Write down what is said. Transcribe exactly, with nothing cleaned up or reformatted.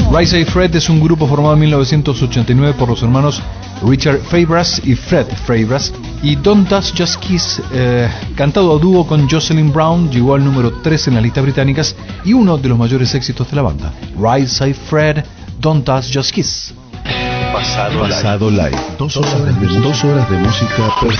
Right Said Fred es un grupo formado en mil novecientos ochenta y nueve por los hermanos Richard Faybras y Fred Faybras, y Don't Touch Just Kiss, eh, cantado a dúo con Jocelyn Brown, llegó al número tres en las listas británicas y uno de los mayores éxitos de la banda. Right Said Fred, Don't Touch Just Kiss. Pasado, Pasado live. live. Dos horas de, dos horas de música perfecta.